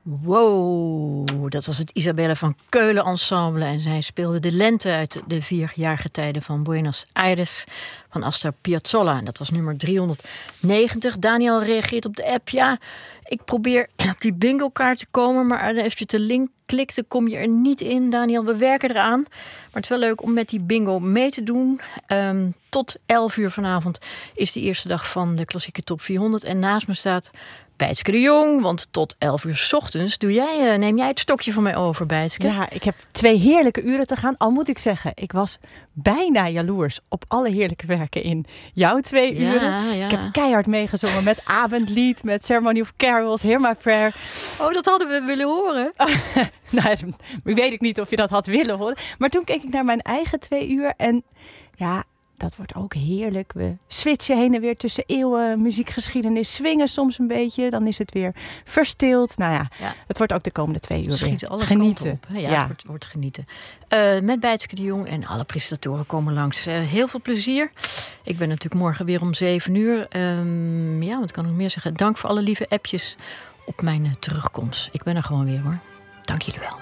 Wow, dat was het Isabelle van Keulen ensemble. En zij speelde de lente uit de 4 jaargetijden van Buenos Aires van Astor Piazzolla. En dat was nummer 390. Daniel reageert op de app. Ja, ik probeer op die bingo-kaart te komen, maar als je de link klikt, dan kom je er niet in. Daniel, we werken eraan. Maar het is wel leuk om met die bingo mee te doen. Tot 11 uur vanavond is de eerste dag van de klassieke top 400. En naast me staat Bijtske de Jong, want tot 11 uur 's ochtends neem jij het stokje van mij over, Bijtske. Ja, ik heb 2 heerlijke uren te gaan. Al moet ik zeggen, ik was bijna jaloers op alle heerlijke werken in jouw 2 uren. Ja. Ik heb keihard meegezongen met Avondlied, met Ceremony of Carols, Hear My Prayer. Oh, dat hadden we willen horen. Nou, weet ik niet of je dat had willen horen. Maar toen keek ik naar mijn eigen 2 uur en ja, dat wordt ook heerlijk. We switchen heen en weer tussen eeuwen, muziekgeschiedenis, swingen soms een beetje. Dan is het weer verstild. Nou ja, het wordt ook de komende 2 uur weer alle genieten. Op, het wordt genieten. Met Bijtske de Jong en alle presentatoren komen langs. Heel veel plezier. Ik ben natuurlijk morgen weer om 7 uur. Wat kan ik nog meer zeggen? Dank voor alle lieve appjes op mijn terugkomst. Ik ben er gewoon weer, hoor. Dank jullie wel.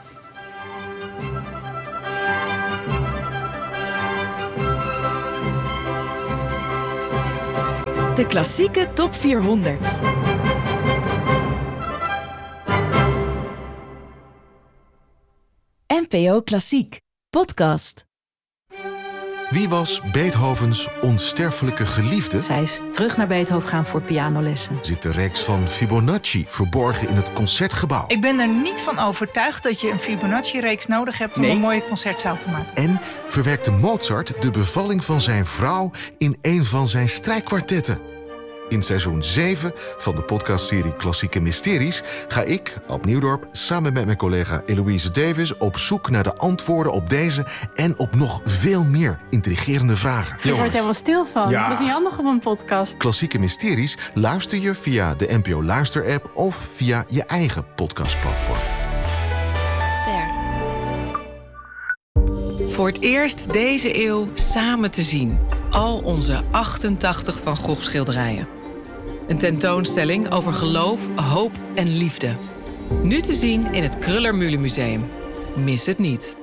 De klassieke top 400. NPO Klassiek podcast. Wie was Beethovens onsterfelijke geliefde? Zij is terug naar Beethoven gaan voor pianolessen. Zit de reeks van Fibonacci verborgen in het Concertgebouw? Ik ben er niet van overtuigd dat je een Fibonacci-reeks nodig hebt om een mooie concertzaal te maken. En verwerkte Mozart de bevalling van zijn vrouw in een van zijn strijkkwartetten? In seizoen 7 van de podcastserie Klassieke Mysteries ga ik, Ab Nieuwdorp, samen met mijn collega Eloïse Davis op zoek naar de antwoorden op deze en op nog veel meer intrigerende vragen. Je wordt helemaal stil van. Ja. Dat is niet handig op een podcast. Klassieke Mysteries luister je via de NPO Luister-app of via je eigen podcastplatform. Ster. Voor het eerst deze eeuw samen te zien. Al onze 88 Van Gogh schilderijen. Een tentoonstelling over geloof, hoop en liefde. Nu te zien in het Kröller-Mühle Museum. Mis het niet.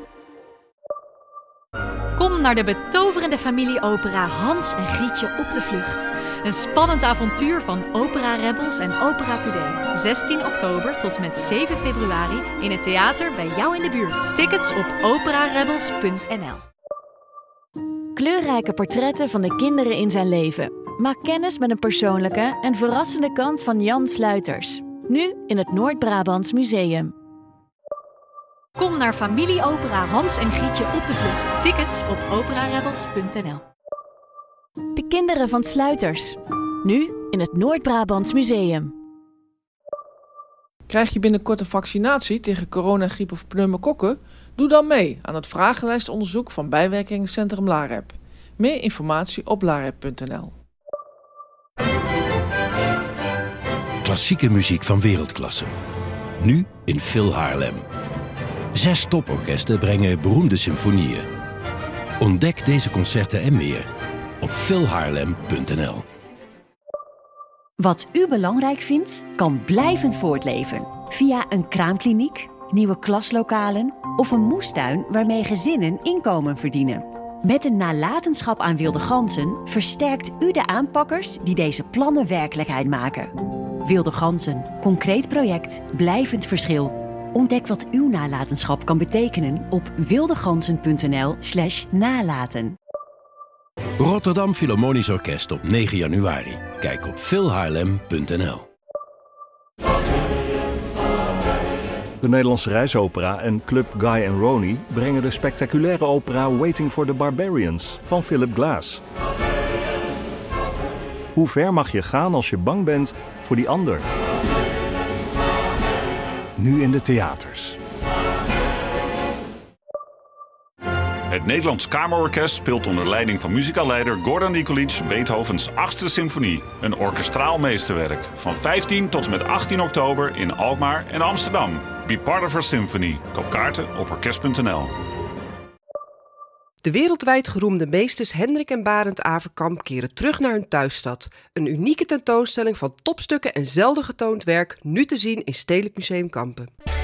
Kom naar de betoverende familieopera Hans en Grietje op de vlucht. Een spannend avontuur van Opera Rebels en Opera Today. 16 oktober tot met 7 februari in het theater bij jou in de buurt. Tickets op operarebels.nl. Kleurrijke portretten van de kinderen in zijn leven. Maak kennis met een persoonlijke en verrassende kant van Jan Sluiters. Nu in het Noord-Brabants Museum. Kom naar familieopera Hans en Grietje op de vlucht. Tickets op operarebels.nl. De kinderen van Sluiters. Nu in het Noord-Brabants Museum. Krijg je binnenkort een vaccinatie tegen coronagriep of pneumokokken? Doe dan mee aan het vragenlijstonderzoek van bijwerkingencentrum LAREP. Meer informatie op larep.nl. Klassieke muziek van wereldklasse. Nu in Phil Haarlem. 6 toporkesten brengen beroemde symfonieën. Ontdek deze concerten en meer op philhaarlem.nl. Wat u belangrijk vindt, kan blijvend voortleven. Via een kraamkliniek, nieuwe klaslokalen of een moestuin waarmee gezinnen inkomen verdienen. Met een nalatenschap aan wilde ganzen versterkt u de aanpakkers die deze plannen werkelijkheid maken. Wilde ganzen, concreet project, blijvend verschil. Ontdek wat uw nalatenschap kan betekenen op wildeganzen.nl/nalaten. Rotterdam Philharmonisch Orkest op 9 januari. Kijk op philhaarlem.nl. De Nederlandse Reisopera en Club Guy and Ronnie brengen de spectaculaire opera Waiting for the Barbarians van Philip Glass. Hoe ver mag je gaan als je bang bent voor die ander? Nu in de theaters. Het Nederlands Kamerorkest speelt onder leiding van muzikaalleider Gordon Nikolic Beethovens 8e symfonie. Een orkestraal meesterwerk. Van 15 tot en met 18 oktober in Alkmaar en Amsterdam. Be part of our symphony. Koop kaarten op orkest.nl. De wereldwijd geroemde meesters Hendrik en Barend Averkamp keren terug naar hun thuisstad. Een unieke tentoonstelling van topstukken en zelden getoond werk, nu te zien in Stedelijk Museum Kampen.